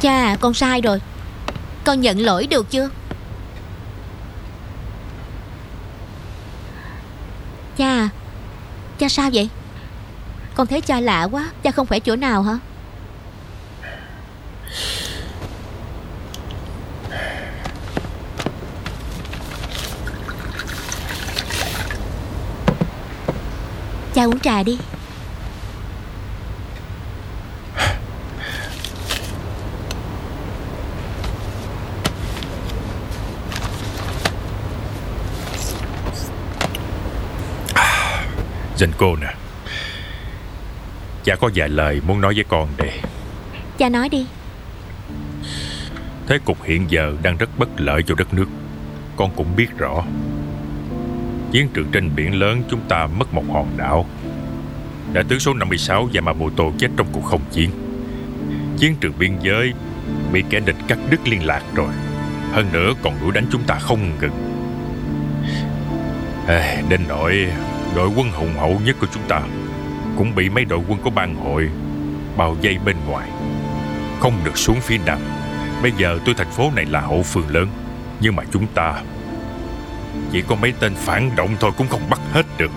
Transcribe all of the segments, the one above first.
Cha, con sai rồi. Con nhận lỗi được chưa? Cha, cha sao vậy? Con thấy cha lạ quá. Cha không khỏe chỗ nào hả? Cha uống trà đi. Zenko nè, cha có vài lời muốn nói với con đây. Cha nói đi. Thế cục hiện giờ đang rất bất lợi cho đất nước. Con cũng biết rõ. Chiến trường trên biển lớn chúng ta mất một hòn đảo. Đại tướng số 56 Yamamoto chết trong cuộc không chiến. Chiến trường biên giới bị kẻ địch cắt đứt liên lạc rồi. Hơn nữa còn đuổi đánh chúng ta không ngừng. Đến nỗi đội quân hùng hậu nhất của chúng ta cũng bị mấy đội quân của bang hội bao vây bên ngoài, không được xuống phía nam. Bây giờ tuy thành phố này là hậu phương lớn, nhưng mà chúng ta chỉ có mấy tên phản động thôi cũng không bắt hết được.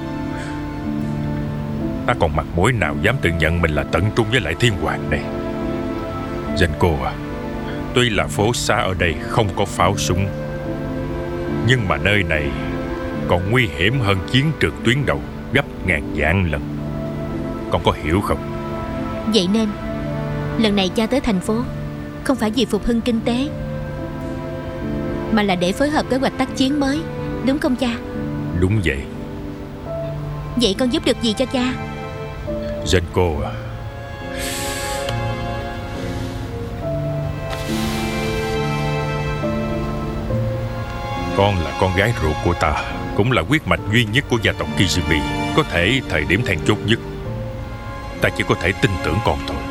Ta còn mặt mũi nào dám tự nhận mình là tận trung với lại thiên hoàng đây? Zenko à, tuy là phố xá ở đây không có pháo súng, nhưng mà nơi này còn nguy hiểm hơn chiến trường tuyến đầu gấp ngàn vạn lần. Con có hiểu không? Vậy nên lần này cha tới thành phố không phải vì phục hưng kinh tế, mà là để phối hợp kế hoạch tác chiến mới, đúng không cha? Đúng vậy. Vậy con giúp được gì cho cha? Zenko à, con là con gái ruột của ta, cũng là huyết mạch duy nhất của gia tộc Kijimi. Có thể thời điểm then chốt nhất, ta chỉ có thể tin tưởng con thôi.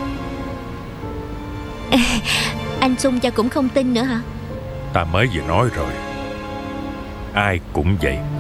Anh Sung cha cũng không tin nữa hả? Ta mới vừa nói rồi, ai cũng vậy.